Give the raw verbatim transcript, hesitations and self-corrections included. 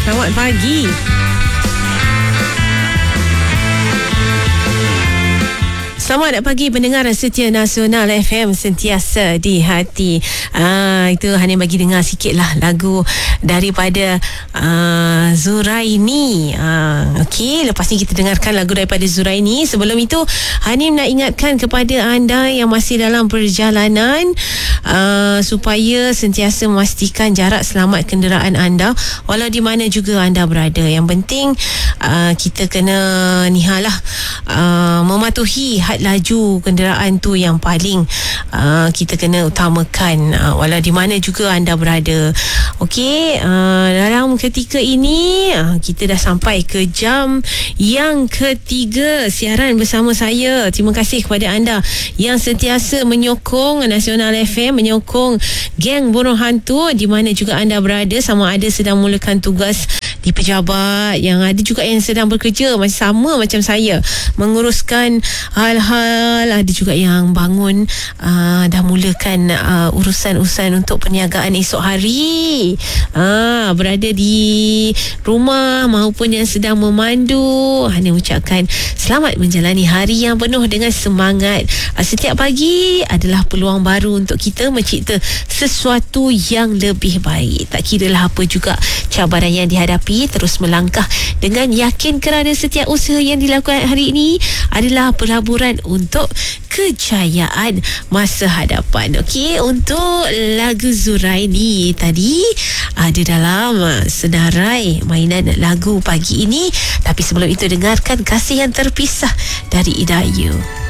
Selamat pagi. Selamat pagi pendengar setia Nasional F M, sentiasa di hati. Ah, itu hanya bagi dengar sikit lah lagu daripada ah, Zuraini. Ah, Okey, lepas ni kita dengarkan lagu daripada Zuraini. Sebelum itu, Hanim nak ingatkan kepada anda yang masih dalam perjalanan ah, supaya sentiasa memastikan jarak selamat kenderaan anda walau di mana juga anda berada. Yang penting ah, kita kena nihalah ah, mematuhi had laju kenderaan tu yang paling uh, kita kena utamakan uh, walau di mana juga anda berada. Okey, uh, dalam ketika ini uh, kita dah sampai ke jam yang ketiga siaran bersama saya. Terima kasih kepada anda yang sentiasa menyokong Nasional F M, menyokong geng Buruh Hantu di mana juga anda berada, sama ada sedang mulakan tugas di pejabat, yang ada juga yang sedang bekerja macam sama macam saya menguruskan hal-hal, ada juga yang bangun uh, dah mulakan uh, urusan-urusan untuk perniagaan esok hari, uh, berada di rumah maupun yang sedang memandu. Hanya ucapkan selamat menjalani hari yang penuh dengan semangat. Uh, setiap pagi adalah peluang baru untuk kita mencipta sesuatu yang lebih baik. Tak kiralah apa juga cabaran yang dihadapi, terus melangkah dengan yakin kerana setiap usaha yang dilakukan hari ini adalah pelaburan untuk kejayaan masa hadapan. Okey, untuk lagu Zuraini tadi ada dalam senarai mainan lagu pagi ini. Tapi sebelum itu, dengarkan Kasih Yang Terpisah dari Ida Ayu.